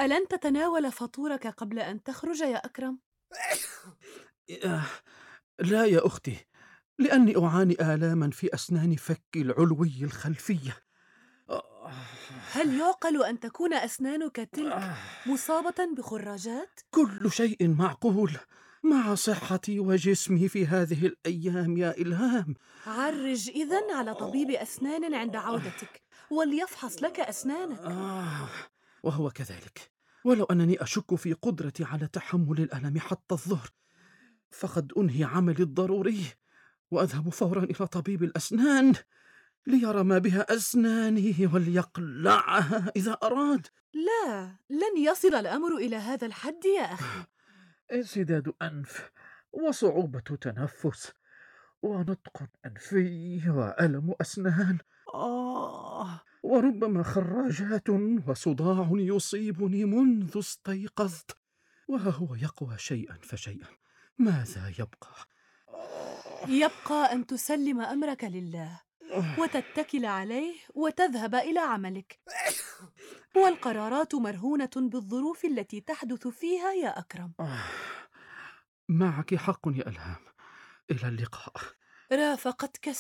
ألن تتناول فطورك قبل أن تخرج يا أكرم؟ آه، لا يا أختي، لأني أعاني آلامًا في أسنان فكي العلوي الخلفية. آه، هل يعقل أن تكون أسنانك تلك آه، مصابة بخراجات؟ كل شيء معقول مع صحتي وجسمي في هذه الأيام يا إلهام. عرج إذن على طبيب أسنان عند عودتك وليفحص لك أسنانك. آه، وهو كذلك، ولو أنني أشك في قدرتي على تحمل الألم حتى الظهر، فقد أنهي عملي الضروري وأذهب فورا إلى طبيب الأسنان ليرى ما بها أسناني وليقلعها إذا أراد. لا، لن يصل الأمر إلى هذا الحد يا أخي. انسداد أنف وصعوبة تنفس ونطق أنفي وألم أسنان، وربما خراجات وصداع يصيبني منذ استيقظت، وها هو يقوى شيئا فشيئا. ماذا يبقى؟ يبقى أن تسلم أمرك لله وتتكل عليه وتذهب إلى عملك، والقرارات مرهونة بالظروف التي تحدث فيها يا أكرم. آه، معك حق يا ألهام. إلى اللقاء. رافقتك